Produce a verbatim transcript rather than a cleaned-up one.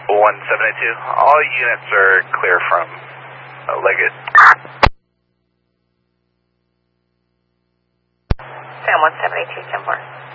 one seven eight two. All units are clear from uh, Leggett. Sam one seven eight two, ten four.